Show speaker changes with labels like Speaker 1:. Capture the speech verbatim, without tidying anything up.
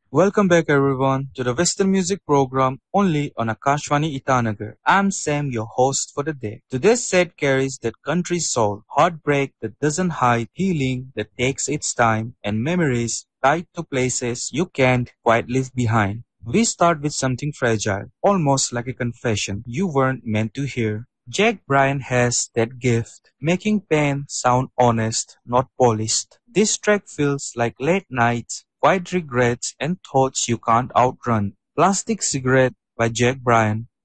Speaker 1: Welcome back everyone to the Western Music Program only on Akashvani Itanagar. I'm Sam, your host for the day. Today's set carries that country soul, heartbreak that doesn't hide, healing that takes its time, and memories tied to places you can't quite leave behind. We start with something fragile, almost like a confession you weren't meant to hear. Jack Bryan has that gift, making pain sound honest, not polished. This track feels like late nights, quiet regrets, and thoughts you can't outrun. Plastic Cigarette by Jack Bryan